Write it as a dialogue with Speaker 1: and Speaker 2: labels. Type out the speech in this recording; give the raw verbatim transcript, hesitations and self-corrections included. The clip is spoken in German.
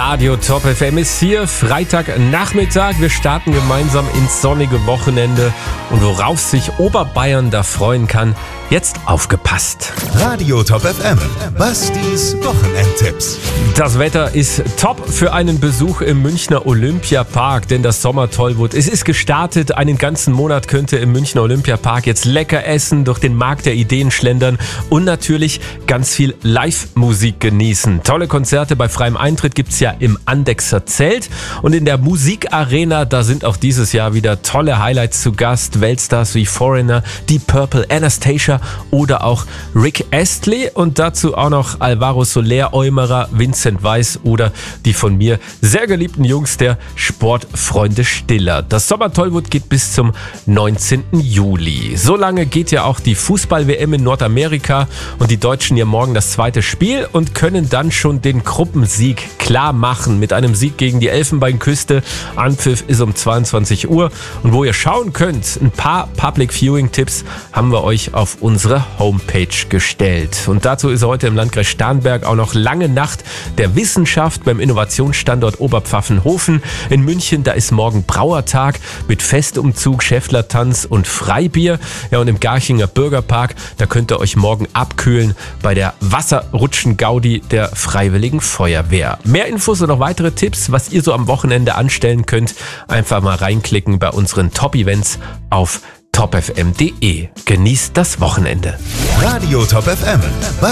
Speaker 1: Radio Top F M ist hier, Freitagnachmittag. Wir starten gemeinsam ins sonnige Wochenende. Und worauf sich Oberbayern da freuen kann, jetzt aufgepasst.
Speaker 2: Radio Top F M, Bastis Wochenendtipps.
Speaker 1: Das Wetter ist top für einen Besuch im Münchner Olympiapark, denn das Sommertollwut, es ist gestartet. Einen ganzen Monat könnt ihr im Münchner Olympiapark jetzt lecker essen, durch den Markt der Ideen schlendern und natürlich ganz viel Live-Musik genießen. Tolle Konzerte bei freiem Eintritt gibt's ja im Andexer Zelt und in der Musikarena, da sind auch dieses Jahr wieder tolle Highlights zu Gast. Weltstars wie Foreigner, Deep Purple, Anastacia oder auch Rick Astley und dazu auch noch Alvaro Soler, Eumerer, Vincent Weiss oder die von mir sehr geliebten Jungs der Sportfreunde Stiller. Das Sommertollwut geht bis zum neunzehnten Juli. So lange geht ja auch die Fußball-W M in Nordamerika und die Deutschen ja morgen das zweite Spiel und können dann schon den Gruppensieg klar machen mit einem Sieg gegen die Elfenbeinküste. Anpfiff ist um zweiundzwanzig Uhr und wo ihr schauen könnt, ein paar Public Viewing Tipps haben wir euch auf unsere Homepage gestellt. Und dazu ist heute im Landkreis Starnberg auch noch lange Nacht der Wissenschaft beim Innovationsstandort Oberpfaffenhofen. In München, da ist morgen Brauertag mit Festumzug, Schäfflertanz und Freibier. Ja, und im Garchinger Bürgerpark, da könnt ihr euch morgen abkühlen bei der Wasserrutschen-Gaudi der Freiwilligen Feuerwehr. Mehr Infos und noch weitere Tipps, was ihr so am Wochenende anstellen könnt, einfach mal reinklicken bei unseren Top-Events auf top f m punkt d e. Genießt das Wochenende.
Speaker 2: Radio Top F M.